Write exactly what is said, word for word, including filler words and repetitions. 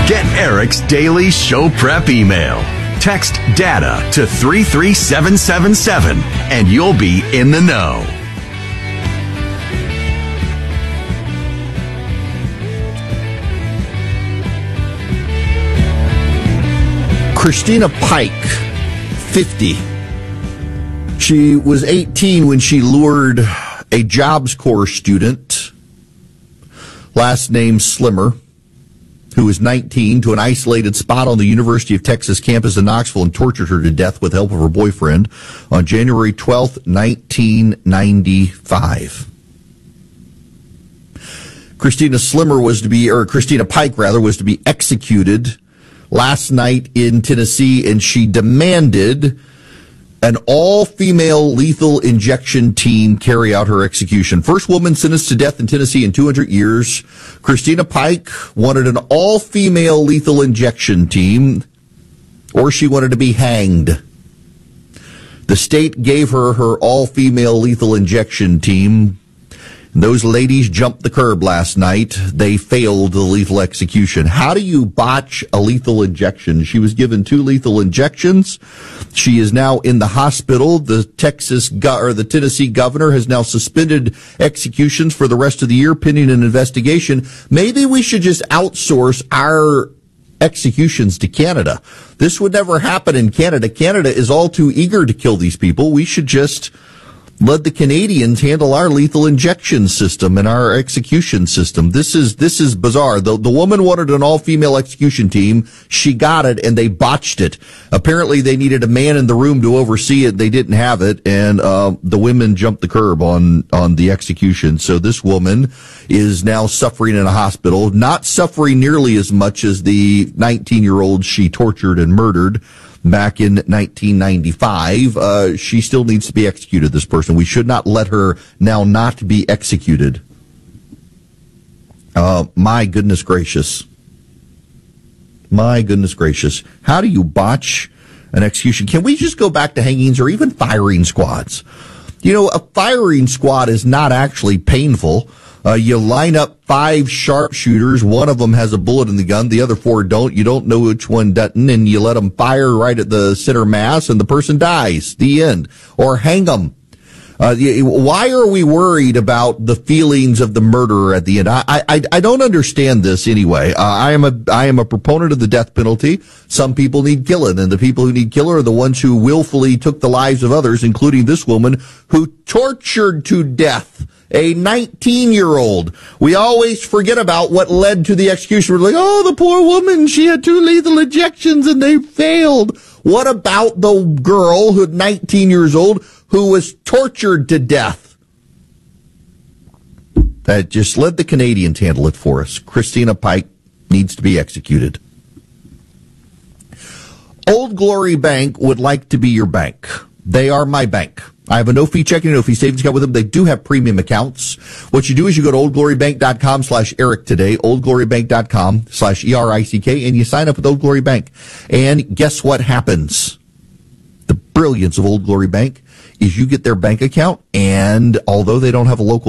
Get Eric's daily show prep email. Text DATA to three three seven seven seven and you'll be in the know. Christina Pike, fifty. She was eighteen when she lured a Jobs Corps student, last name Slimmer, who was nineteen, to an isolated spot on the University of Texas campus in Knoxville and tortured her to death with the help of her boyfriend on January twelfth, nineteen ninety-five. Christina Slimmer was to be, or Christina Pike rather, was to be executed last night in Tennessee, and she demanded an all-female lethal injection team carry out her execution. First woman sentenced to death in Tennessee in two hundred years. Christina Pike wanted an all-female lethal injection team, or she wanted to be hanged. The state gave her her all-female lethal injection team. Those ladies jumped the curb last night. They failed the lethal execution. How do you botch a lethal injection? She was given two lethal injections. She is now in the hospital. The Texas go- or the Tennessee governor has now suspended executions for the rest of the year pending an investigation. Maybe we should just outsource our executions to Canada. This would never happen in Canada. Canada is all too eager to kill these people. We should just let the Canadians handle our lethal injection system and our execution system. This is this is bizarre. The, the woman wanted an all-female execution team. She got it, and they botched it. Apparently, they needed a man in the room to oversee it. They didn't have it, and uh, the women jumped the curb on, on the execution. So this woman is now suffering in a hospital, not suffering nearly as much as the nineteen-year-old she tortured and murdered back in nineteen ninety-five. Uh, she still needs to be executed, this person. We should not let her now not be executed. Uh, my goodness gracious. My goodness gracious. How do you botch an execution? Can we just go back to hangings or even firing squads? You know, a firing squad is not actually painful. Uh, you line up five sharpshooters. One of them has a bullet in the gun. The other four don't. You don't know which one doesn't, and you let them fire right at the center mass, and the person dies. The end. Or hang them. Uh, why are we worried about the feelings of the murderer at the end? I, I, I don't understand this anyway. Uh, I am a, I am a proponent of the death penalty. Some people need killing, and the people who need killing are the ones who willfully took the lives of others, including this woman who tortured to death a nineteen-year-old. We always forget about what led to the execution. We're like, oh, the poor woman, she had two lethal injections and they failed. What about the girl who, nineteen years old, who was tortured to death? That just let the Canadians handle it for us. Christina Pike needs to be executed. Old Glory Bank would like to be your bank. They are my bank. I have a no-fee checking and no-fee savings account with them. They do have premium accounts. What you do is you go to oldglorybank.com slash Eric today, oldglorybank.com slash E R I C K, and you sign up with Old Glory Bank. And guess what happens? The brilliance of Old Glory Bank is you get their bank account, and although they don't have a local